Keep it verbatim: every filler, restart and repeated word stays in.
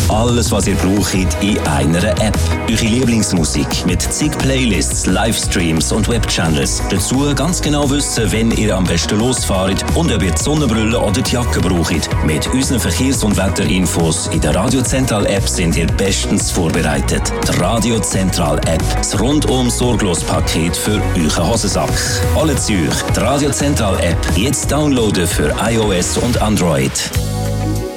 Alles, was ihr braucht, in einer App. Eure Lieblingsmusik mit zig Playlists, Livestreams und Webchannels. Dazu ganz genau wissen, wenn ihr am besten losfahrt und ob ihr die Sonnenbrille oder die Jacke braucht. Mit unseren Verkehrs- und Wetterinfos in der Radio Zentral App sind ihr bestens vorbereitet. Die Radio Zentral App. Das rundum sorglos Paket für euren Hosensack. Alle Züge. Die Radio Zentral App. Jetzt downloaden für iOS und Android.